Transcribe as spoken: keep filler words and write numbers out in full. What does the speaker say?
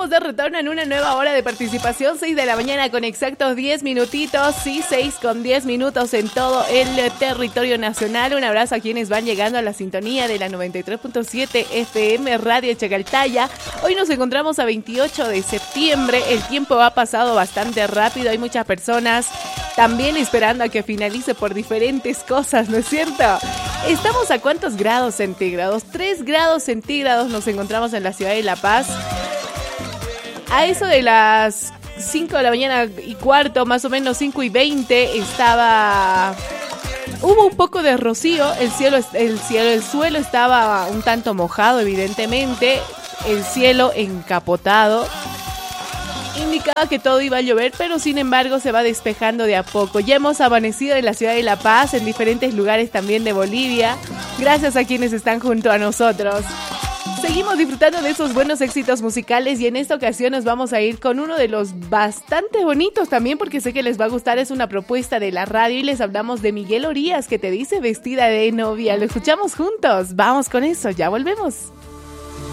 de retorno en una nueva hora de participación, seis de la mañana con exactos diez minutitos, sí, seis con diez minutos en todo el territorio nacional. Un abrazo a quienes van llegando a la sintonía de la noventa y tres punto siete F M Radio Chacaltaya. Hoy nos encontramos a veintiocho de septiembre, el tiempo ha pasado bastante rápido, hay muchas personas también esperando a que finalice por diferentes cosas, ¿no es cierto? ¿Estamos a cuántos grados centígrados? tres grados centígrados nos encontramos en la ciudad de La Paz. A eso de las cinco de la mañana y cuarto, más o menos cinco y veinte, estaba... Hubo un poco de rocío, el cielo, el cielo, el suelo estaba un tanto mojado, evidentemente, el cielo encapotado. Indicaba que todo iba a llover, pero sin embargo se va despejando de a poco. Ya hemos amanecido en la ciudad de La Paz, en diferentes lugares también de Bolivia, gracias a quienes están junto a nosotros. Seguimos disfrutando de esos buenos éxitos musicales y en esta ocasión nos vamos a ir con uno de los bastante bonitos también, porque sé que les va a gustar. Es una propuesta de la radio y les hablamos de Miguel Orías, que te dice vestida de novia. Lo escuchamos juntos, vamos con eso, ya volvemos.